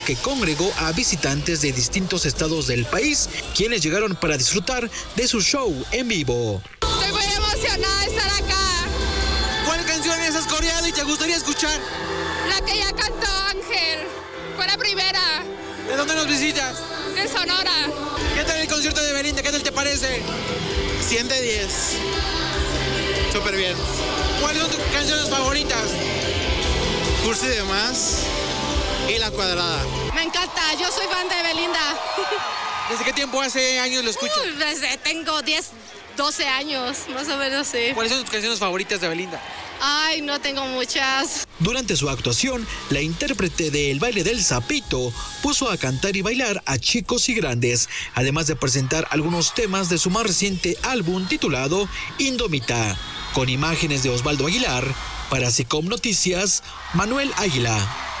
que congregó a visitantes de distintos estados del país, quienes llegaron para disfrutar de su show en vivo. Estoy muy emocionada de estar acá. ¿Cuál canción has coreado y te gustaría escuchar? La que ya cantó Ángel. Fue la primera. ¿De dónde nos visitas? De Sonora. ¿Qué tal el concierto de Belinda? ¿Qué tal te parece? 100 de 10. Súper bien. ¿Cuáles son tus canciones favoritas? Cursi de más y La Cuadrada. Me encanta, yo soy fan de Belinda. ¿Desde qué tiempo, hace años lo escuchas? Desde tengo 10, 12 años, más o menos, sí. ¿Cuáles son tus canciones favoritas de Belinda? Ay, no tengo muchas. Durante su actuación, la intérprete de El Baile del Sapito puso a cantar y bailar a chicos y grandes, además de presentar algunos temas de su más reciente álbum titulado Indómita, con imágenes de Osvaldo Aguilar. Para SICOM Noticias, Manuel Águila.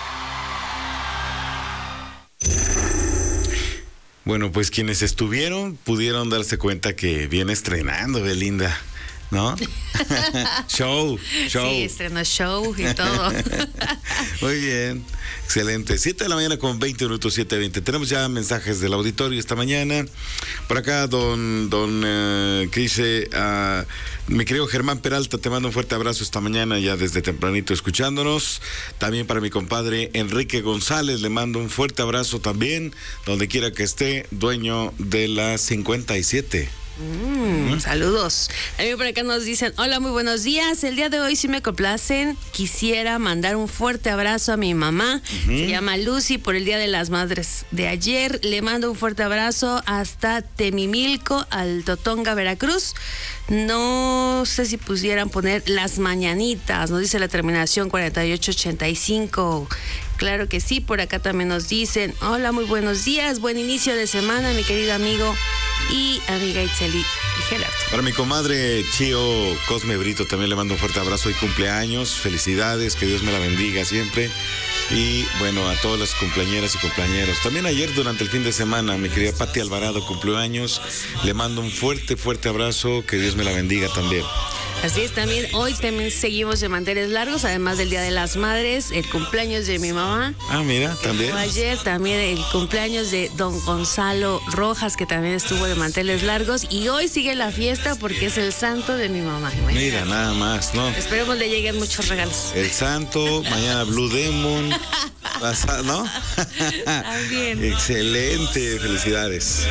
Bueno, pues quienes estuvieron pudieron darse cuenta que viene estrenando Belinda, ¿no? Show. Sí, estrenó show y todo. Muy bien, excelente. 7 de la mañana con 20 minutos, 7:20. Tenemos ya mensajes del auditorio esta mañana. Por acá, que dice, mi querido Germán Peralta, te mando un fuerte abrazo esta mañana, ya desde tempranito escuchándonos. También para mi compadre Enrique González, le mando un fuerte abrazo también, donde quiera que esté, dueño de la 57. Saludos. A mí por acá nos dicen, hola, muy buenos días. El día de hoy, si me complacen, quisiera mandar un fuerte abrazo a mi mamá. Se llama Lucy, por el Día de las Madres de ayer. Le mando un fuerte abrazo hasta Temimilco, al Totonga, Veracruz. No sé si pudieran poner Las Mañanitas, nos dice la terminación 4885. Claro que sí, por acá también nos dicen, hola, muy buenos días, buen inicio de semana, mi querido amigo y amiga Itzeli y Gerardo. Para mi comadre Chío Cosme Brito también le mando un fuerte abrazo y cumpleaños, felicidades, que Dios me la bendiga siempre. Y bueno, a todas las cumpleañeras y cumpleañeros. También ayer durante el fin de semana, mi querida Pati Alvarado cumplió años, le mando un fuerte abrazo, que Dios me la bendiga también. Así es, hoy también seguimos de manteles largos, además del Día de las Madres, el cumpleaños de mi mamá. Ah, mira, también. Ayer también el cumpleaños de don Gonzalo Rojas, que también estuvo de manteles largos, y hoy sigue la fiesta porque es el santo de mi mamá. Mira, nada más, ¿no? Esperemos le lleguen muchos regalos. El santo, mañana Blue Demon, ¿no? También. Excelente, felicidades.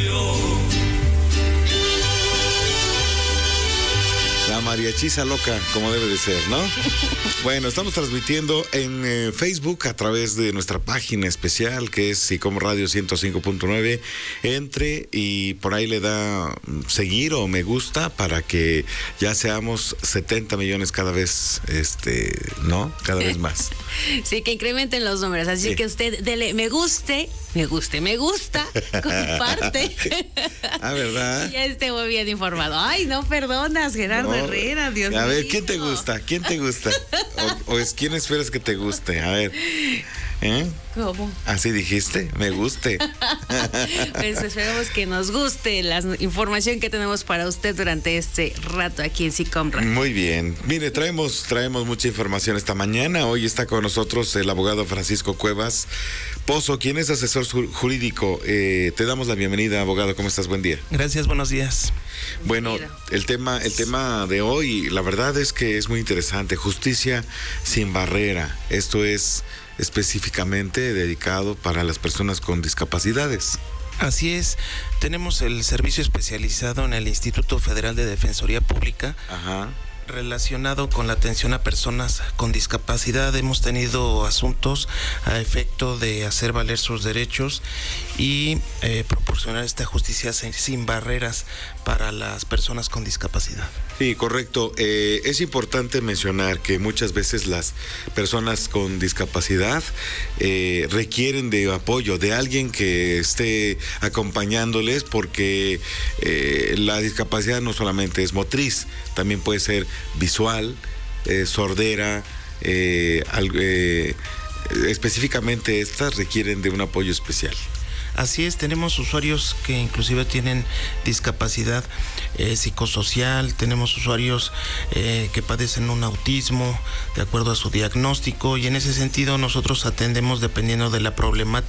La mariachisa loca, como debe de ser, ¿no? Bueno, estamos transmitiendo en Facebook a través de nuestra página especial, que es SICOM Radio 105.9. Entre y por ahí le da seguir o me gusta para que ya seamos 70 millones cada vez, ¿no? Cada vez más. Sí, que incrementen los números. Así que usted dele me gusta, comparte. Ah, ¿verdad? Ya esté muy bien informado. Ay, no perdonas, Gerardo Herrera, Dios mío. A ver, ¿quién te gusta? ¿Quién te gusta? ¿Quién esperas que te guste? A ver. ¿Cómo? ¿Así dijiste? Me guste. Pues esperemos que nos guste la información que tenemos para usted durante este rato aquí en SICOM Radio. Muy bien. Mire, traemos mucha información esta mañana. Hoy está con nosotros el abogado Francisco Cuevas Pozo, quien es asesor jurídico. Te damos la bienvenida, abogado. ¿Cómo estás? Buen día. Gracias, buenos días. Bueno, el tema de hoy, la verdad es que es muy interesante. Justicia sin barrera. Esto es específicamente dedicado para las personas con discapacidades. Así es, tenemos el servicio especializado en el Instituto Federal de Defensoría Pública. Ajá. Relacionado con la atención a personas con discapacidad. Hemos tenido asuntos a efecto de hacer valer sus derechos y proporcionar esta justicia sin barreras para las personas con discapacidad. Sí, correcto. Es importante mencionar que muchas veces las personas con discapacidad requieren de apoyo, de alguien que esté acompañándoles, porque la discapacidad no solamente es motriz, también puede ser visual, sordera, específicamente estas requieren de un apoyo especial. Así es, tenemos usuarios que inclusive tienen discapacidad psicosocial, tenemos usuarios que padecen un autismo de acuerdo a su diagnóstico, y en ese sentido nosotros atendemos dependiendo de la problemática